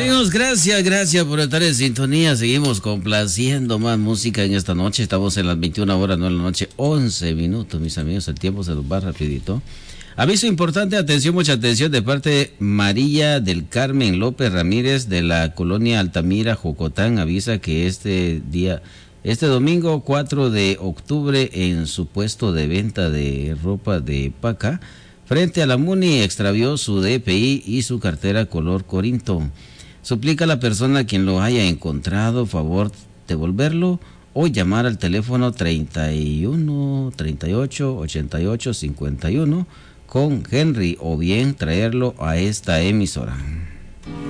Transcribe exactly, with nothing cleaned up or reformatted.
Amigos, gracias, gracias por estar en sintonía. Seguimos complaciendo más música en esta noche. Estamos en las veintiuna horas, no en la noche, once minutos, mis amigos. El tiempo se nos va rapidito. Aviso importante, atención, mucha atención de parte de María del Carmen López Ramírez de la colonia Altamira, Jocotán. Avisa que este día, este domingo cuatro de octubre, en su puesto de venta de ropa de paca, frente a la MUNI, extravió su D P I y su cartera color Corinto. Suplica a la persona a quien lo haya encontrado favor devolverlo o llamar al teléfono treinta y uno, treinta y ocho, ochenta y ocho, cincuenta y uno con Henry, o bien traerlo a esta emisora.